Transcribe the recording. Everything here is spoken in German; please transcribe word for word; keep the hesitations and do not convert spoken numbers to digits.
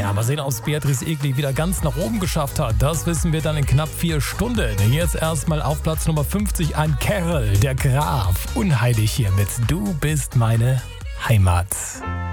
Ja, mal sehen, ob es Beatrice Egli wieder ganz nach oben geschafft hat. Das wissen wir dann in knapp vier Stunden. Jetzt erstmal auf Platz Nummer fünfzig ein Kerl, der Graf. Unheilig hier mit Du bist meine Heimat.